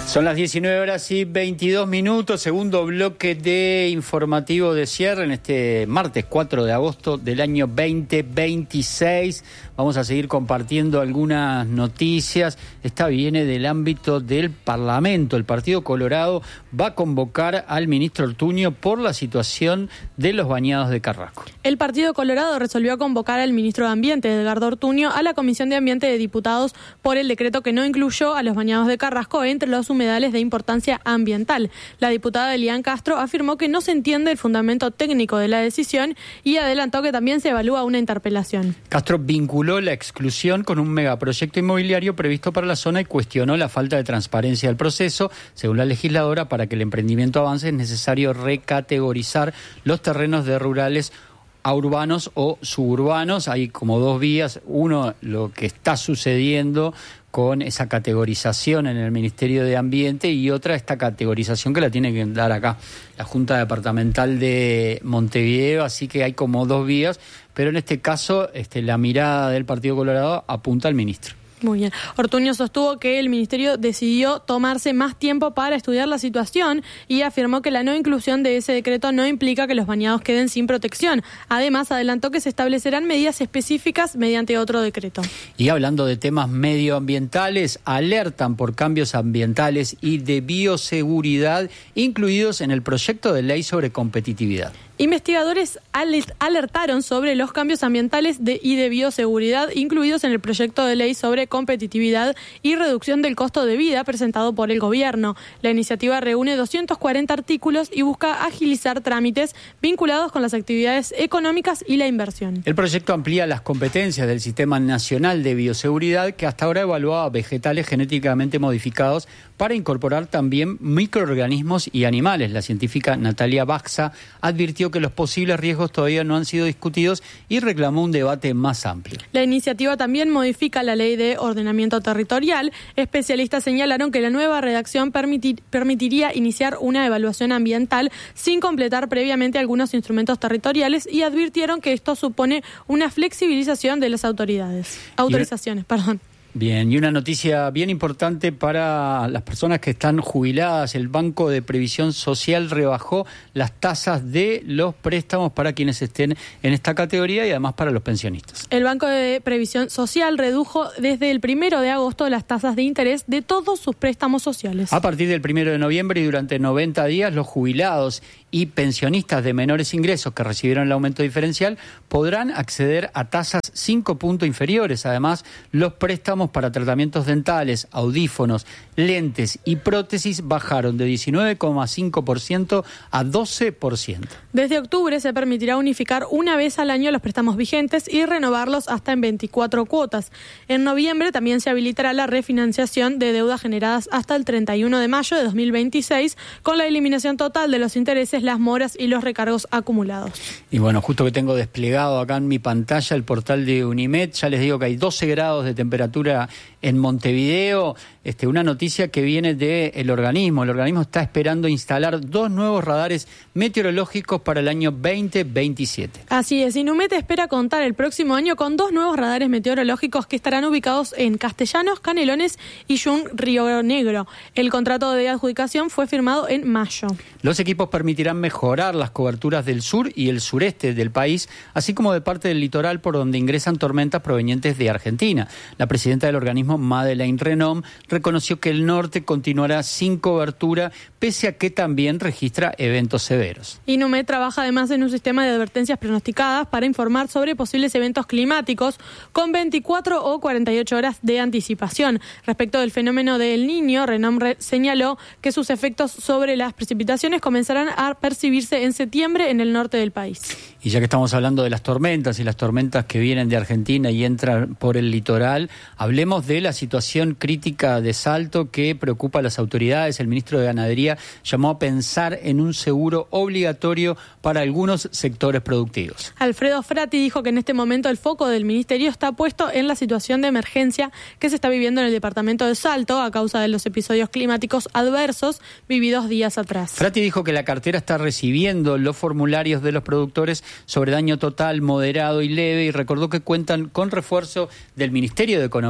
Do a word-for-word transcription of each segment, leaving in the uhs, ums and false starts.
Son las diecinueve horas y veintidós minutos, segundo bloque de informativo de cierre en este martes cuatro de agosto del año veinte veintiséis. Vamos a seguir compartiendo algunas noticias. Esta viene del ámbito del Parlamento. El Partido Colorado va a convocar al ministro Ortuño por la situación de los bañados de Carrasco. El Partido Colorado resolvió convocar al ministro de Ambiente, Edgardo Ortuño, a la Comisión de Ambiente de Diputados por el decreto que no incluyó a los bañados de Carrasco entre los humedales de importancia ambiental. La diputada Elian Castro afirmó que no se entiende el fundamento técnico de la decisión y adelantó que también se evalúa una interpelación. Castro vinculó la exclusión con un megaproyecto inmobiliario previsto para la zona y cuestionó la falta de transparencia del proceso. Según la legisladora, para que el emprendimiento avance es necesario recategorizar los terrenos de rurales a urbanos o suburbanos. Hay como dos vías. Uno, lo que está sucediendo con esa categorización en el Ministerio de Ambiente, y otra, esta categorización que la tiene que dar acá la Junta Departamental de Montevideo. Así que hay como dos vías, pero en este caso este, la mirada del Partido Colorado apunta al ministro. Muy bien. Ortuño sostuvo que el ministerio decidió tomarse más tiempo para estudiar la situación y afirmó que la no inclusión de ese decreto no implica que los bañados queden sin protección. Además, adelantó que se establecerán medidas específicas mediante otro decreto. Y hablando de temas medioambientales, alertan por cambios ambientales y de bioseguridad incluidos en el proyecto de ley sobre competitividad. Investigadores alertaron sobre los cambios ambientales de, y de bioseguridad incluidos en el proyecto de ley sobre competitividad y reducción del costo de vida presentado por el gobierno. La iniciativa reúne doscientos cuarenta artículos y busca agilizar trámites vinculados con las actividades económicas y la inversión. El proyecto amplía las competencias del Sistema Nacional de Bioseguridad, que hasta ahora evaluaba vegetales genéticamente modificados, para incorporar también microorganismos y animales. La científica Natalia Baxa advirtió que los posibles riesgos todavía no han sido discutidos y reclamó un debate más amplio. La iniciativa también modifica la ley de ordenamiento territorial. Especialistas señalaron que la nueva redacción permitir, permitiría iniciar una evaluación ambiental sin completar previamente algunos instrumentos territoriales y advirtieron que esto supone una flexibilización de las autoridades. Autorizaciones, perdón. Bien, y una noticia bien importante para las personas que están jubiladas. El Banco de Previsión Social rebajó las tasas de los préstamos para quienes estén en esta categoría y además para los pensionistas. El Banco de Previsión Social redujo desde el primero de agosto las tasas de interés de todos sus préstamos sociales. A partir del primero de noviembre y durante noventa días, los jubilados y pensionistas de menores ingresos que recibieron el aumento diferencial podrán acceder a tasas cinco puntos inferiores. Además, los préstamos para tratamientos dentales, audífonos, lentes y prótesis bajaron de diecinueve coma cinco por ciento a doce por ciento. Desde octubre se permitirá unificar una vez al año los préstamos vigentes y renovarlos hasta en veinticuatro cuotas. En noviembre también se habilitará la refinanciación de deudas generadas hasta el treinta y uno de mayo de dos mil veintiséis, con la eliminación total de los intereses, las moras y los recargos acumulados. Y bueno, justo que tengo desplegado acá en mi pantalla el portal de Unimed, ya les digo que hay doce grados de temperatura en Montevideo. Este, una noticia que viene del organismo. El organismo está esperando instalar dos nuevos radares meteorológicos para el año veinte veintisiete. Así es, Inumet espera contar el próximo año con dos nuevos radares meteorológicos que estarán ubicados en Castellanos, Canelones y Yun, Río Negro. El contrato de adjudicación fue firmado en mayo. Los equipos permitirán mejorar las coberturas del sur y el sureste del país, así como de parte del litoral por donde ingresan tormentas provenientes de Argentina. La presidenta del organismo, Madeleine Renom, reconoció que el norte continuará sin cobertura, pese a que también registra eventos severos. Inumet trabaja además en un sistema de advertencias pronosticadas para informar sobre posibles eventos climáticos con veinticuatro o cuarenta y ocho horas de anticipación. Respecto del fenómeno del Niño, Renom re- señaló que sus efectos sobre las precipitaciones comenzarán a percibirse en septiembre en el norte del país. Y ya que estamos hablando de las tormentas y las tormentas que vienen de Argentina y entran por el litoral, hablemos de la situación crítica de Salto que preocupa a las autoridades. El ministro de Ganadería llamó a pensar en un seguro obligatorio para algunos sectores productivos. Alfredo Frati dijo que en este momento el foco del ministerio está puesto en la situación de emergencia que se está viviendo en el departamento de Salto a causa de los episodios climáticos adversos vividos días atrás. Frati dijo que la cartera está recibiendo los formularios de los productores sobre daño total, moderado y leve, y recordó que cuentan con refuerzo del Ministerio de Economía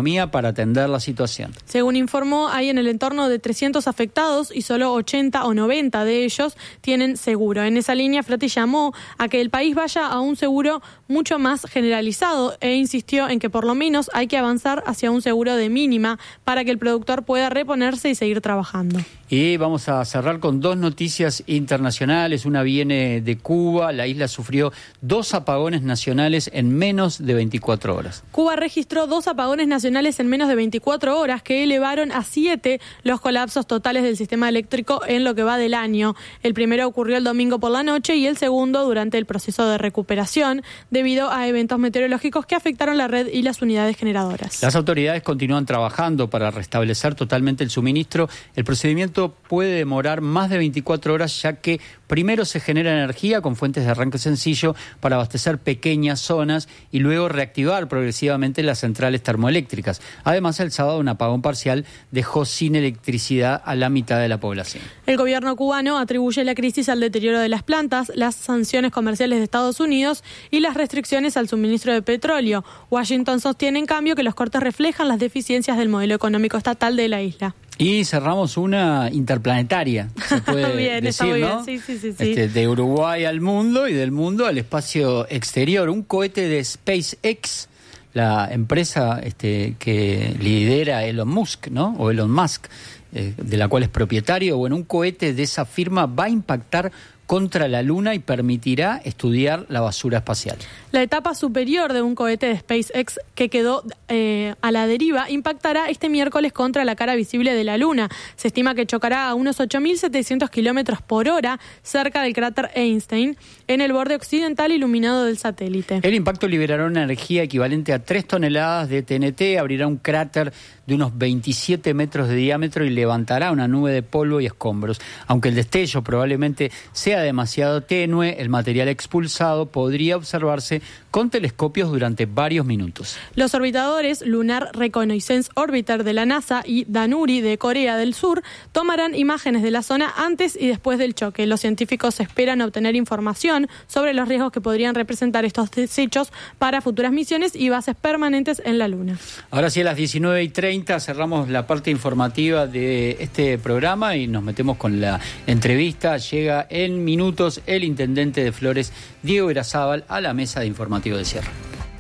autonomía para atender la situación. Según informó, hay en el entorno de trescientos afectados y solo ochenta o noventa de ellos tienen seguro. En esa línea, Frati llamó a que el país vaya a un seguro mucho más generalizado e insistió en que por lo menos hay que avanzar hacia un seguro de mínima para que el productor pueda reponerse y seguir trabajando. Y vamos a cerrar con dos noticias internacionales. Una viene de Cuba. La isla sufrió dos apagones nacionales en menos de veinticuatro horas. Cuba registró dos apagones nacionales en menos de veinticuatro horas que elevaron a siete los colapsos totales del sistema eléctrico en lo que va del año. El primero ocurrió el domingo por la noche y el segundo durante el proceso de recuperación debido a eventos meteorológicos que afectaron la red y las unidades generadoras. Las autoridades continúan trabajando para restablecer totalmente el suministro. El procedimiento puede demorar más de veinticuatro horas, ya que primero se genera energía con fuentes de arranque sencillo para abastecer pequeñas zonas y luego reactivar progresivamente las centrales termoeléctricas. Además, el sábado un apagón parcial dejó sin electricidad a la mitad de la población. El gobierno cubano atribuye la crisis al deterioro de las plantas, las sanciones comerciales de Estados Unidos y las restricciones al suministro de petróleo. Washington sostiene, en cambio, que los cortes reflejan las deficiencias del modelo económico estatal de la isla. Y cerramos una interplanetaria, se puede bien, decir, está muy ¿no? bien. Sí, sí, sí, este, sí. de Uruguay al mundo y del mundo al espacio exterior. Un cohete de SpaceX, la empresa este, que lidera Elon Musk, ¿no? O Elon Musk, eh, de la cual es propietario. Bueno, un cohete de esa firma va a impactar contra la Luna y permitirá estudiar la basura espacial. La etapa superior de un cohete de SpaceX que quedó eh, a la deriva impactará este miércoles contra la cara visible de la Luna. Se estima que chocará a unos ocho mil setecientos kilómetros por hora cerca del cráter Einstein, en el borde occidental iluminado del satélite. El impacto liberará una energía equivalente a tres toneladas de T N T, abrirá un cráter de unos veintisiete metros de diámetro y levantará una nube de polvo y escombros. Aunque el destello probablemente sea demasiado tenue, el material expulsado podría observarse con telescopios durante varios minutos. Los orbitadores Lunar Reconnaissance Orbiter de la NASA y Danuri de Corea del Sur tomarán imágenes de la zona antes y después del choque. Los científicos esperan obtener información sobre los riesgos que podrían representar estos desechos para futuras misiones y bases permanentes en la Luna. Ahora sí, a las diecinueve y treinta cerramos la parte informativa de este programa y nos metemos con la entrevista. Llega en minutos el intendente de Flores, Diego Irazábal, a la mesa de informativo de cierre.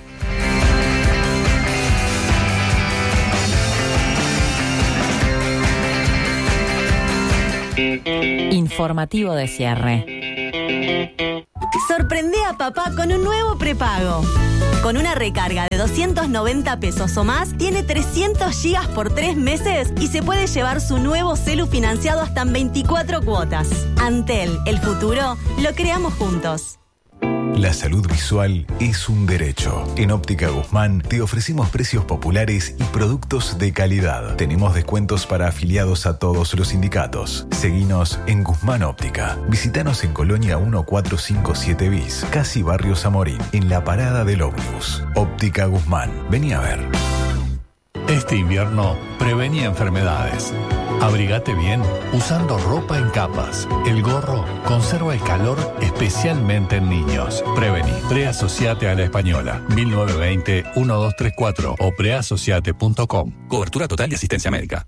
Informativo de cierre. Sorprende a papá con un nuevo prepago. Con una recarga de doscientos noventa pesos o más, tiene trescientos gigas por tres meses y se puede llevar su nuevo celu financiado hasta en veinticuatro cuotas. Antel, el futuro, lo creamos juntos. La salud visual es un derecho. En Óptica Guzmán te ofrecemos precios populares y productos de calidad. Tenemos descuentos para afiliados a todos los sindicatos. Seguinos en Guzmán Óptica. Visítanos en Colonia mil cuatrocientos cincuenta y siete bis, casi Barrio Zamorín, en la parada del ómnibus. Óptica Guzmán. Vení a ver. Este invierno, prevení enfermedades. Abrigate bien usando ropa en capas. El gorro conserva el calor especialmente en niños. Prevení. Preasociate a la Española. mil novecientos veinte, doce treinta y cuatro o preasociate punto com. Cobertura total y asistencia médica.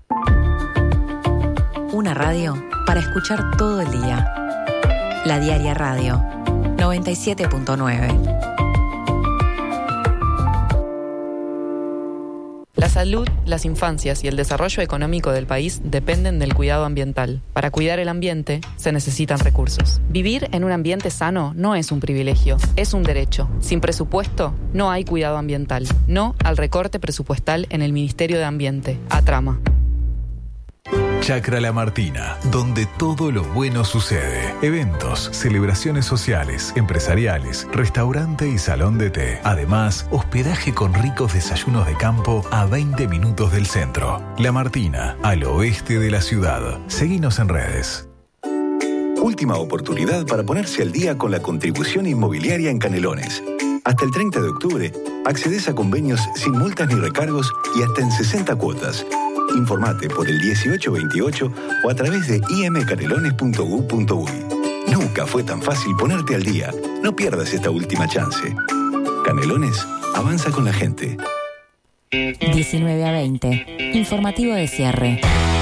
Una radio para escuchar todo el día. La Diaria Radio. noventa y siete punto nueve. La salud, las infancias y el desarrollo económico del país dependen del cuidado ambiental. Para cuidar el ambiente se necesitan recursos. Vivir en un ambiente sano no es un privilegio, es un derecho. Sin presupuesto no hay cuidado ambiental. No al recorte presupuestal en el Ministerio de Ambiente. Atrama. Chacra La Martina, donde todo lo bueno sucede. Eventos, celebraciones sociales, empresariales, restaurante y salón de té. Además, hospedaje con ricos desayunos de campo a veinte minutos del centro. La Martina, al oeste de la ciudad. Seguinos en redes. Última oportunidad para ponerse al día con la contribución inmobiliaria en Canelones. Hasta el treinta de octubre, accedes a convenios sin multas ni recargos y hasta en sesenta cuotas. Informate por el dieciocho veintiocho o a través de i m canelones punto gov punto uy. Nunca fue tan fácil ponerte al día. No pierdas esta última chance. Canelones avanza con la gente. diecinueve a veinte. Informativo de cierre.